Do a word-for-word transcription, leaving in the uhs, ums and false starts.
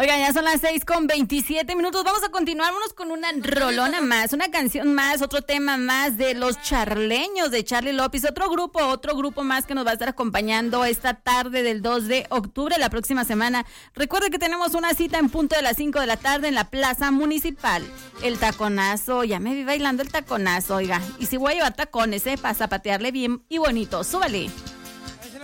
Oigan, ya son las seis con veintisiete minutos. Vamos a continuar, vámonos con una rolona más, una canción más, otro tema más de los charleños de Charly López, otro grupo, otro grupo más que nos va a estar acompañando esta tarde del dos de octubre, la próxima semana. Recuerde que tenemos una cita en punto de las cinco de la tarde en la Plaza Municipal. El taconazo, ya me vi bailando el taconazo, oiga. Y si voy a llevar tacones, eh, para zapatearle bien y bonito. Súbale.